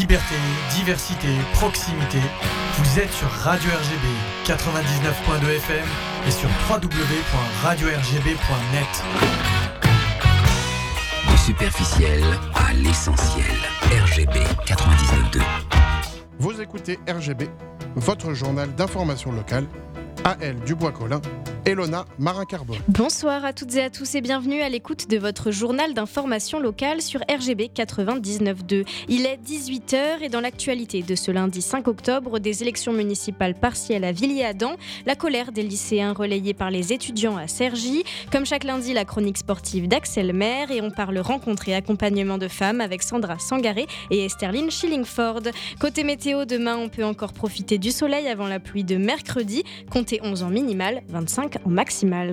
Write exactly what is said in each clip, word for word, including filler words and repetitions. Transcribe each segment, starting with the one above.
Liberté, diversité, proximité. Vous êtes sur Radio R G B quatre-vingt-dix-neuf point deux F M et sur w w w point radio r g b point net. Du superficiel à l'essentiel. R G B quatre-vingt-dix-neuf point deux. Vous écoutez R G B, votre journal d'information locale. A L Dubois-Collin, Elona Marin-Carbone. Bonsoir à toutes et à tous et bienvenue à l'écoute de votre journal d'information locale sur R G B quatre-vingt-dix-neuf point deux. Il est dix-huit heures et dans l'actualité de ce lundi cinq octobre, des élections municipales partielles à Villiers-Adam, la colère des lycéens relayée par les étudiants à Cergy, comme chaque lundi la chronique sportive d'Axel Maire et on parle rencontre et accompagnement de femmes avec Sandra Sangaré et Esterline Schillingford. Côté météo, demain on peut encore profiter du soleil avant la pluie de mercredi, comptez onze en minimal, vingt-cinq en maximal.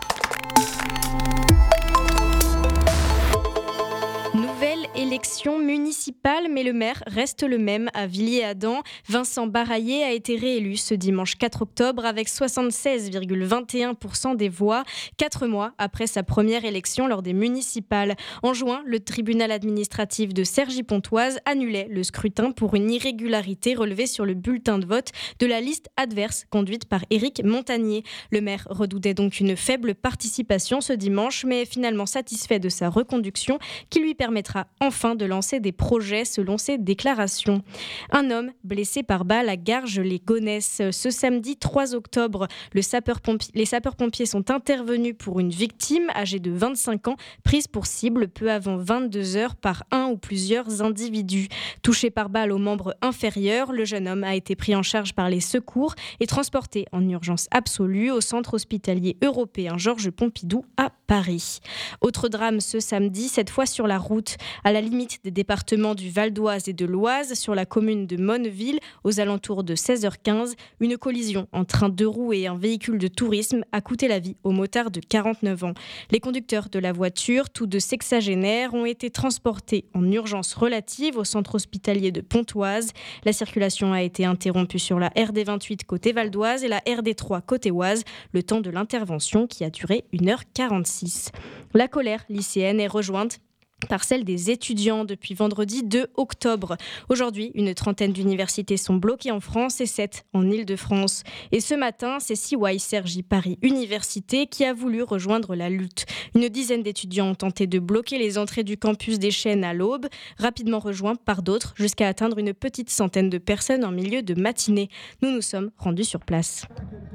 Nouvelle élection municipale, mais le maire reste le même à Villiers-Adam. Vincent Baraillé a été réélu ce dimanche quatre octobre avec soixante-seize virgule vingt et un pour cent des voix, quatre mois après sa première élection lors des municipales. En juin, le tribunal administratif de Cergy-Pontoise annulait le scrutin pour une irrégularité relevée sur le bulletin de vote de la liste adverse conduite par Éric Montagnier. Le maire redoutait donc une faible participation ce dimanche, mais est finalement satisfait de sa reconduction qui lui permettra enfin de lancer des projets selon ses déclarations. Un homme blessé par balle à Garges-les-Gonesse. Ce samedi trois octobre, le sapeur-pompier, les sapeurs-pompiers sont intervenus pour une victime âgée de vingt-cinq ans, prise pour cible peu avant vingt-deux heures par un ou plusieurs individus. Touché par balle au membre inférieur, le jeune homme a été pris en charge par les secours et transporté en urgence absolue au centre hospitalier européen Georges Pompidou à Paris. Autre drame ce samedi, cette fois sur la route, à la limite des départements du Val d'Oise et de l'Oise, sur la commune de Monneville, aux alentours de seize heures quinze, une collision entre un deux roues et un véhicule de tourisme a coûté la vie au motard de quarante-neuf ans. Les conducteurs de la voiture, tous deux sexagénaires, ont été transportés en urgence relative au centre hospitalier de Pontoise. La circulation a été interrompue sur la R D vingt-huit côté Val d'Oise et la R D trois côté Oise, le temps de l'intervention qui a duré une heure quarante-six. La colère lycéenne est rejointe par celle des étudiants depuis vendredi deux octobre. Aujourd'hui, une trentaine d'universités sont bloquées en France et sept en Île-de-France. Et ce matin, c'est C Y Cergy Paris Université qui a voulu rejoindre la lutte. Une dizaine d'étudiants ont tenté de bloquer les entrées du campus des Chênes à l'aube, rapidement rejoints par d'autres, jusqu'à atteindre une petite centaine de personnes en milieu de matinée. Nous nous sommes rendus sur place.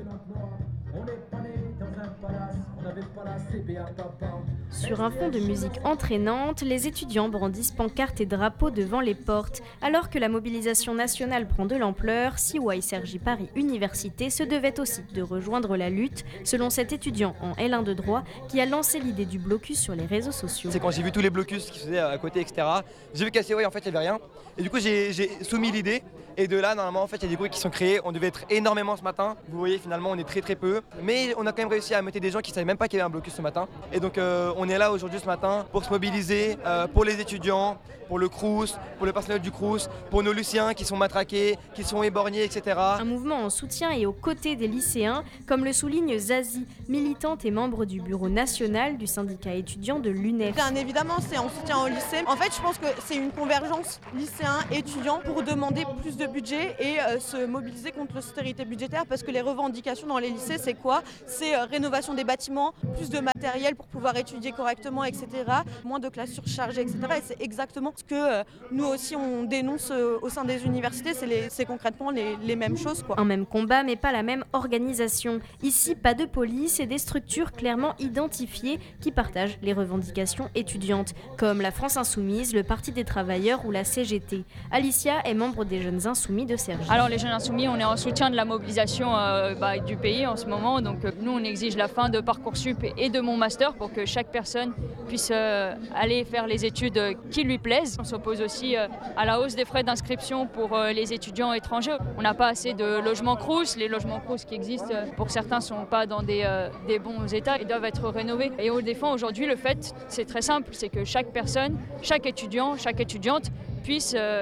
Sur un fond de musique entraînante, les étudiants brandissent pancartes et drapeaux devant les portes. Alors que la mobilisation nationale prend de l'ampleur, C Y Cergy Paris Université se devait aussi de rejoindre la lutte, selon cet étudiant en L un de droit qui a lancé l'idée du blocus sur les réseaux sociaux. C'est quand j'ai vu tous les blocus qui se faisaient à côté, et cetera. J'ai vu qu'à C Y, en fait, il n'y avait rien. Et du coup, j'ai, j'ai soumis l'idée. Et de là, normalement, en fait, il y a des groupes qui sont créés. On devait être énormément ce matin. Vous voyez, finalement, on est très très peu. Mais on a quand même réussi à mettre des gens qui ne savaient même pas qu'il y avait un blocus ce matin. Et donc, euh, on est là aujourd'hui ce matin pour se mobiliser euh, pour les étudiants, pour le Crous, pour le personnel du Crous, pour nos lycéens qui sont matraqués, qui sont éborgnés, et cetera. Un mouvement en soutien et aux côtés des lycéens, comme le souligne Zazie, militante et membre du bureau national du syndicat étudiant de l'U N E F. Bien évidemment, c'est en soutien au lycée. En fait, je pense que c'est une convergence lycéens-étudiants pour demander plus de budget et euh, se mobiliser contre l'austérité budgétaire, parce que les revendications dans les lycées, c'est quoi ? C'est euh, rénovation des bâtiments, plus de matériel pour pouvoir étudier correctement, et cetera. Moins de classes surchargées, et cetera. Et c'est exactement ce que euh, nous aussi on dénonce euh, au sein des universités, c'est, les, c'est concrètement les, les mêmes choses, quoi. Un même combat, mais pas la même organisation. Ici, pas de police et des structures clairement identifiées qui partagent les revendications étudiantes, comme la France Insoumise, le Parti des Travailleurs ou la C G T. Alicia est membre des Jeunes Insoumis de Cergy. Alors les Jeunes Insoumis, on est en soutien de la mobilisation euh, bah, du pays en ce moment. Donc euh, nous, on exige la fin de Parcoursup et de mon master pour que chaque personne puisse euh, aller faire les études qui lui plaisent. On s'oppose aussi euh, à la hausse des frais d'inscription pour euh, les étudiants étrangers. On n'a pas assez de logements Crous. Les logements Crous qui existent, euh, pour certains, ne sont pas dans des, euh, des bons états et doivent être rénovés. Et on défend aujourd'hui le fait, c'est très simple, c'est que chaque personne, chaque étudiant, chaque étudiante puisse euh,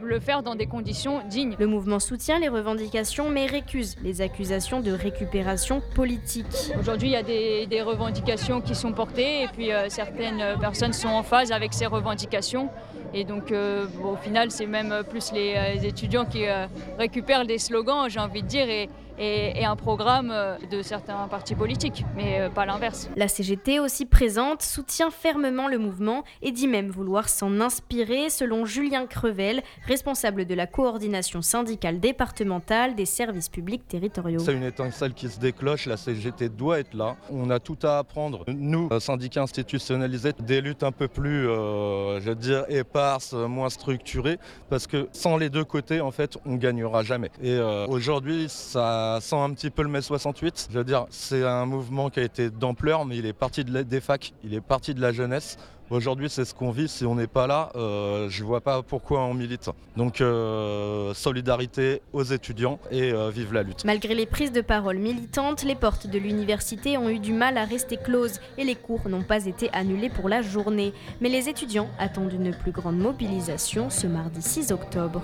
le faire dans des conditions dignes. Le mouvement soutient les revendications mais récuse les accusations de récupération politique. Aujourd'hui, il y a des, des revendications qui sont portées et puis euh, certaines personnes sont en phase avec ces revendications. Et donc, euh, bon, au final, c'est même plus les, les étudiants qui euh, récupèrent des slogans, j'ai envie de dire, et, et, et un programme de certains partis politiques, mais euh, pas l'inverse. La C G T, aussi présente, soutient fermement le mouvement et dit même vouloir s'en inspirer, selon Julien Crevel, responsable de la coordination syndicale départementale des services publics territoriaux. C'est une étincelle qui se déclenche, la C G T doit être là. On a tout à apprendre, nous, syndicats institutionnalisés, des luttes un peu plus, euh, je veux dire, éparses, moins structurées, parce que sans les deux côtés, en fait, on ne gagnera jamais. Et euh, aujourd'hui, ça sent un petit peu le mai soixante-huit. Je veux dire, c'est un mouvement qui a été d'ampleur, mais il est parti de la, des facs, il est parti de la jeunesse. Aujourd'hui, c'est ce qu'on vit. Si on n'est pas là, euh, je ne vois pas pourquoi on milite. Donc, euh, solidarité aux étudiants et euh, vive la lutte. Malgré les prises de parole militantes, les portes de l'université ont eu du mal à rester closes et les cours n'ont pas été annulés pour la journée. Mais les étudiants attendent une plus grande mobilisation ce mardi six octobre.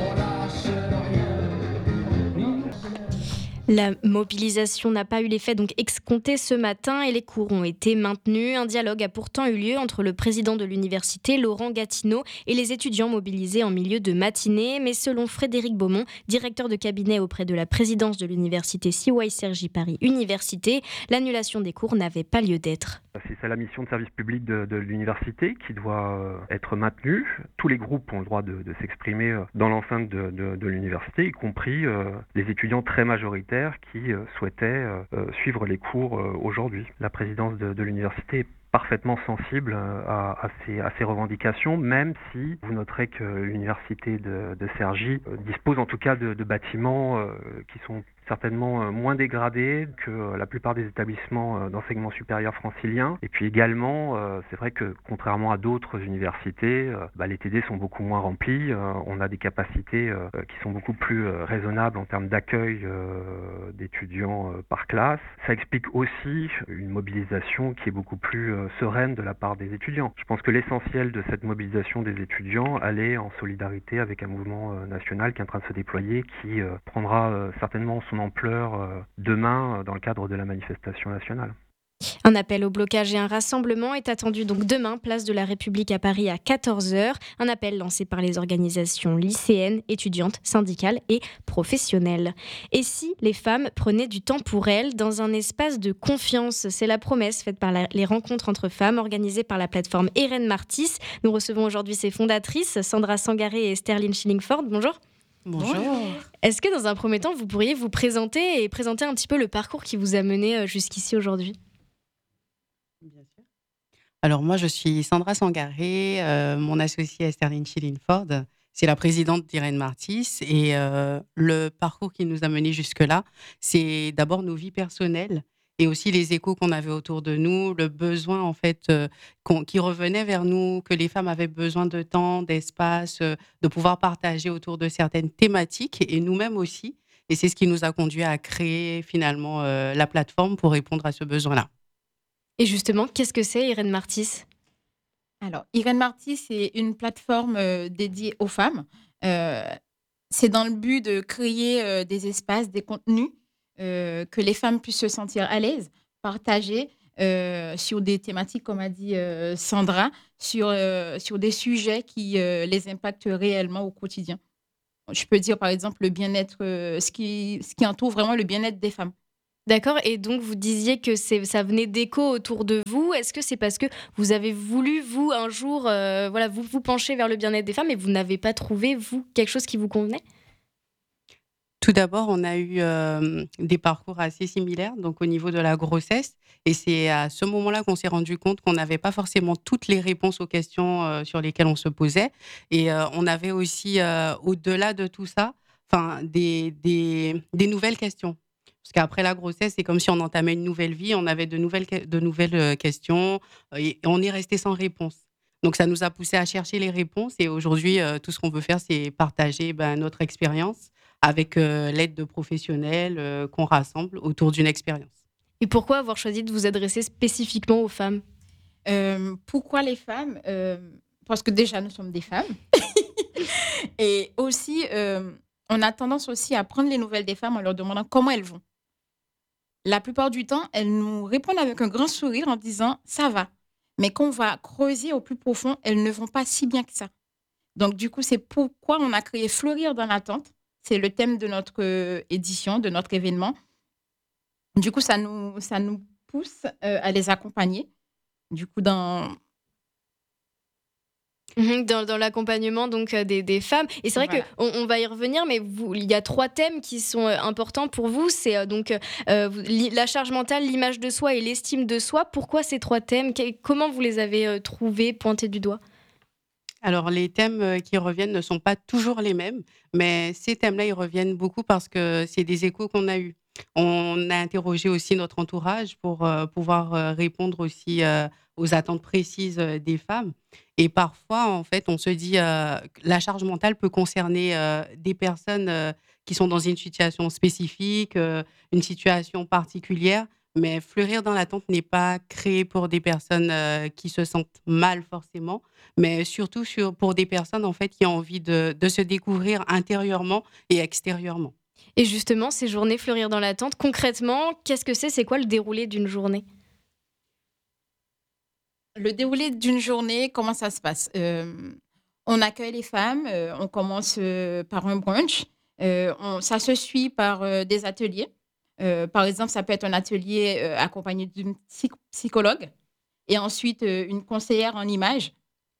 La mobilisation n'a pas eu l'effet donc escompté ce matin et les cours ont été maintenus. Un dialogue a pourtant eu lieu entre le président de l'université, Laurent Gatineau, et les étudiants mobilisés en milieu de matinée. Mais selon Frédéric Beaumont, directeur de cabinet auprès de la présidence de l'université C Y Cergy Paris Université, l'annulation des cours n'avait pas lieu d'être. C'est la mission de service public de, de l'université qui doit être maintenue. Tous les groupes ont le droit de, de s'exprimer dans l'enceinte de, de, de l'université, y compris euh, les étudiants très majoritaires qui euh, souhaitaient euh, suivre les cours euh, aujourd'hui. La présidence de, de l'université est parfaitement sensible à, à, ces, à ces revendications, même si vous noterez que l'université de, de Cergy euh, dispose en tout cas de, de bâtiments euh, qui sont certainement moins dégradés que la plupart des établissements d'enseignement supérieur franciliens. Et puis également, euh, c'est vrai que contrairement à d'autres universités, euh, bah, les T D sont beaucoup moins remplis. Euh, on a des capacités euh, qui sont beaucoup plus euh, raisonnables en termes d'accueil euh, d'étudiants euh, par classe. Ça explique aussi une mobilisation qui est beaucoup plus euh, sereine de la part des étudiants. Je pense que l'essentiel de cette mobilisation des étudiants allait en solidarité avec un mouvement euh, national qui est en train de se déployer, qui euh, prendra euh, certainement son ampleur euh, demain euh, dans le cadre de la manifestation nationale. Un appel au blocage et un rassemblement est attendu donc demain, place de la République à Paris à quatorze heures. Un appel lancé par les organisations lycéennes, étudiantes, syndicales et professionnelles. Et si les femmes prenaient du temps pour elles dans un espace de confiance? C'est la promesse faite par la, les rencontres entre femmes organisées par la plateforme Irène Martis. Nous recevons aujourd'hui ses fondatrices, Sandra Sangaré et Sterling Schillingford. Bonjour. Bonjour. Est-ce que dans un premier temps, vous pourriez vous présenter et présenter un petit peu le parcours qui vous a mené jusqu'ici aujourd'hui? Bien sûr. Alors moi, je suis Sandra Sangaré, euh, mon associée est Sterling Schillingford, c'est la présidente d'Irène Martis et euh, le parcours qui nous a menés jusque-là, c'est d'abord nos vies personnelles et aussi les échos qu'on avait autour de nous, le besoin en fait euh, qu'on, qui revenait vers nous, que les femmes avaient besoin de temps, d'espace, euh, de pouvoir partager autour de certaines thématiques et nous-mêmes aussi. Et c'est ce qui nous a conduit à créer finalement euh, la plateforme pour répondre à ce besoin-là. Et justement, qu'est-ce que c'est Irène Martis? Alors, Irène Martis, c'est une plateforme euh, dédiée aux femmes. Euh, c'est dans le but de créer euh, des espaces, des contenus, euh, que les femmes puissent se sentir à l'aise, partager euh, sur des thématiques, comme a dit euh, Sandra, sur, euh, sur des sujets qui euh, les impactent réellement au quotidien. Je peux dire, par exemple, le bien-être, euh, ce qui, ce qui entoure vraiment le bien-être des femmes. D'accord, et donc vous disiez que c'est, ça venait d'écho autour de vous. Est-ce que c'est parce que vous avez voulu, vous, un jour, euh, voilà, vous vous pencher vers le bien-être des femmes et vous n'avez pas trouvé, vous, quelque chose qui vous convenait? Tout d'abord, on a eu euh, des parcours assez similaires, donc au niveau de la grossesse. Et c'est à ce moment-là qu'on s'est rendu compte qu'on n'avait pas forcément toutes les réponses aux questions euh, sur lesquelles on se posait. Et euh, on avait aussi, euh, au-delà de tout ça, enfin, des, des, des nouvelles questions. Parce qu'après la grossesse, c'est comme si on entamait une nouvelle vie, on avait de nouvelles, de nouvelles questions et on est resté sans réponse. Donc, ça nous a poussé à chercher les réponses et aujourd'hui, euh, tout ce qu'on veut faire, c'est partager ben, notre expérience avec euh, l'aide de professionnels euh, qu'on rassemble autour d'une expérience. Et pourquoi avoir choisi de vous adresser spécifiquement aux femmes? euh, Pourquoi les femmes euh, Parce que déjà, nous sommes des femmes. Et aussi, euh, on a tendance aussi à prendre les nouvelles des femmes en leur demandant comment elles vont. La plupart du temps, elles nous répondent avec un grand sourire en disant ça va. Mais quand on va creuser au plus profond, elles ne vont pas si bien que ça. Donc, du coup, c'est pourquoi on a créé Fleurir dans l'attente. C'est le thème de notre euh, édition, de notre événement. Du coup, ça nous, ça nous pousse euh, à les accompagner. Du coup, dans, Mhm, Dans, dans l'accompagnement donc euh, des, des femmes. Et c'est vrai Voilà. qu'on on va y revenir, mais vous, il y a trois thèmes qui sont euh, importants pour vous. C'est euh, donc euh, vous- li- la charge mentale, l'image de soi et l'estime de soi. Pourquoi ces trois thèmes? Que- Comment vous les avez euh, trouvés, pointés du doigt? Alors, les thèmes euh, qui reviennent ne sont pas toujours les mêmes, mais ces thèmes-là, ils reviennent beaucoup parce que c'est des échos qu'on a eus. On a interrogé aussi notre entourage pour euh, pouvoir euh, répondre aussi euh, aux attentes précises euh, des femmes. Et parfois, en fait, on se dit euh, que la charge mentale peut concerner euh, des personnes euh, qui sont dans une situation spécifique, euh, une situation particulière. Mais Fleurir dans l'attente n'est pas créé pour des personnes euh, qui se sentent mal forcément, mais surtout sur, pour des personnes en fait qui ont envie de, de se découvrir intérieurement et extérieurement. Et justement, ces journées Fleurir dans l'attente, concrètement, qu'est-ce que c'est? C'est quoi le déroulé d'une journée? le déroulé d'une journée, comment ça se passe? Euh, On accueille les femmes, euh, on commence euh, par un brunch, euh, on- ça se suit par euh, des ateliers. Euh, par exemple, ça peut être un atelier euh, accompagné d'une psy- psychologue et ensuite euh, une conseillère en images.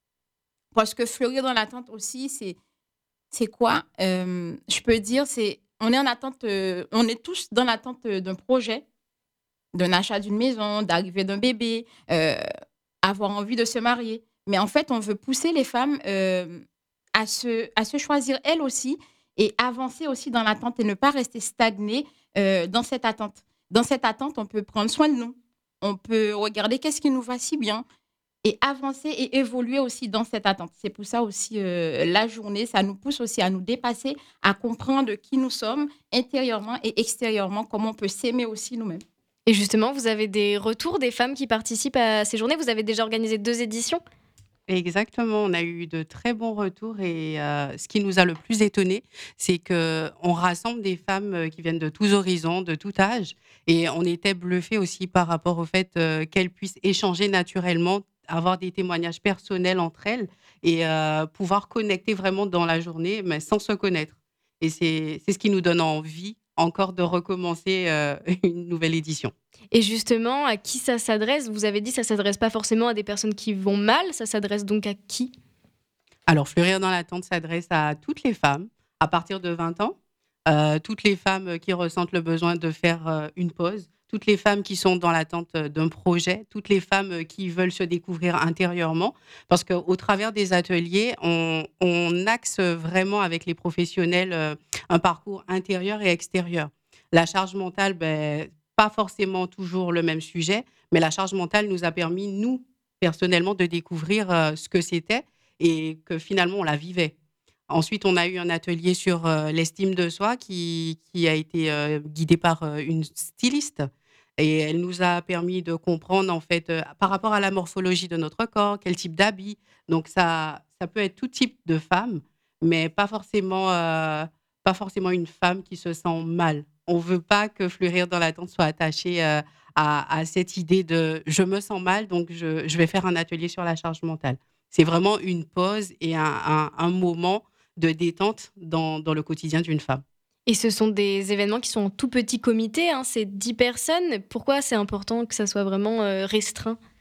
Parce que fleurir dans l'attente aussi, c'est c'est quoi? Euh, je peux dire, c'est on est en attente, euh, on est tous dans l'attente euh, d'un projet, d'un achat d'une maison, d'arrivée d'un bébé, euh, avoir envie de se marier. Mais en fait, on veut pousser les femmes euh, à, se, à se choisir elles aussi et avancer aussi dans l'attente et ne pas rester stagnées euh, dans cette attente. Dans cette attente, on peut prendre soin de nous. On peut regarder qu'est-ce qui nous va si bien et avancer et évoluer aussi dans cette attente. C'est pour ça aussi euh, la journée, ça nous pousse aussi à nous dépasser, à comprendre qui nous sommes intérieurement et extérieurement, comment on peut s'aimer aussi nous-mêmes. Et justement, vous avez des retours des femmes qui participent à ces journées? Vous avez déjà organisé deux éditions? Exactement, on a eu de très bons retours et euh, ce qui nous a le plus étonné, c'est que on rassemble des femmes euh, qui viennent de tous horizons, de tout âge, et on était bluffé aussi par rapport au fait euh, qu'elles puissent échanger naturellement, avoir des témoignages personnels entre elles et euh, pouvoir connecter vraiment dans la journée, mais sans se connaître. Et c'est c'est ce qui nous donne envie encore de recommencer euh, une nouvelle édition. Et justement, à qui ça s'adresse? Vous avez dit que ça s'adresse pas forcément à des personnes qui vont mal, ça s'adresse donc à qui? Alors, Fleurir dans l'attente s'adresse à toutes les femmes à partir de vingt ans, euh, toutes les femmes qui ressentent le besoin de faire euh, une pause, toutes les femmes qui sont dans l'attente d'un projet, toutes les femmes qui veulent se découvrir intérieurement. Parce qu'au travers des ateliers, on, on axe vraiment avec les professionnels euh, un parcours intérieur et extérieur. La charge mentale, ben, pas forcément toujours le même sujet, mais la charge mentale nous a permis, nous, personnellement, de découvrir euh, ce que c'était et que finalement, on la vivait. Ensuite, on a eu un atelier sur euh, l'estime de soi qui, qui a été euh, guidé par euh, une styliste. Et elle nous a permis de comprendre, en fait, euh, par rapport à la morphologie de notre corps, quel type d'habit. Donc, ça, ça peut être tout type de femme, mais pas forcément, euh, pas forcément une femme qui se sent mal. On ne veut pas que Fleurir dans l'attente soit attaché euh, à, à cette idée de je me sens mal, donc je, je vais faire un atelier sur la charge mentale. C'est vraiment une pause et un, un, un moment de détente dans, dans le quotidien d'une femme. Et ce sont des événements qui sont en tout petit comité, hein, c'est dix personnes. Pourquoi c'est important que ça soit vraiment euh, restreint?